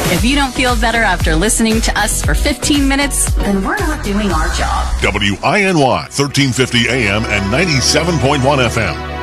If you don't feel better after listening to us for 15 minutes, then we're not doing our job. WINY, 1350 AM and 97.1 FM.